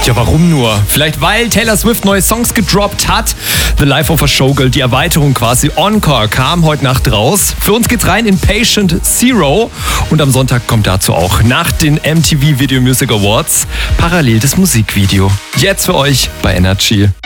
Ja, warum nur? Vielleicht weil Taylor Swift neue Songs gedroppt hat. The Life of a Showgirl, die Erweiterung quasi, Encore, kam heute Nacht raus. Für uns geht's rein in Patient Zero. Und am Sonntag kommt dazu auch nach den MTV Video Music Awards parallel das Musikvideo. Jetzt für euch bei Energy.